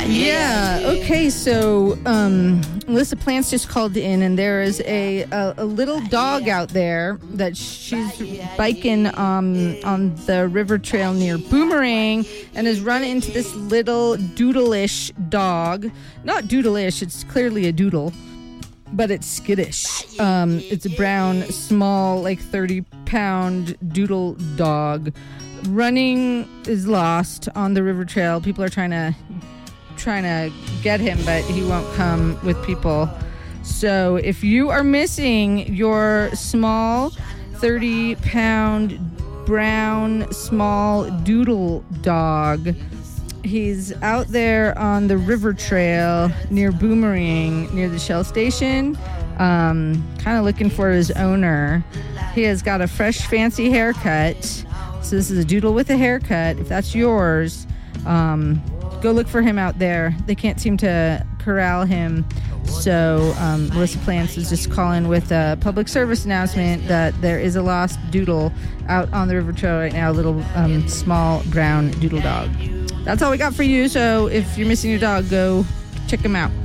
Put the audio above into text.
Yeah. Okay. So, Melissa Plants just called in, and there is a little dog out there that she's biking on the river trail near Boomerang, and has run into this little doodle-ish dog. Not doodle-ish. It's clearly a doodle, but it's skittish. It's a brown, small, like 30-pound doodle dog. Running is lost on the river trail. People are trying to get him, but he won't come with people. So if you are missing your small 30-pound brown small doodle dog, he's out there on the river trail near Boomerang, near the Shell station, kind of looking for his owner. He has got a fresh, fancy haircut. So this is a doodle with a haircut. If that's yours, go look for him out there. They can't seem to corral him. So Melissa Plants is just calling with a public service announcement that there is a lost doodle out on the river trail right now, a little small brown doodle dog. That's all we got for you. So if you're missing your dog, go check him out.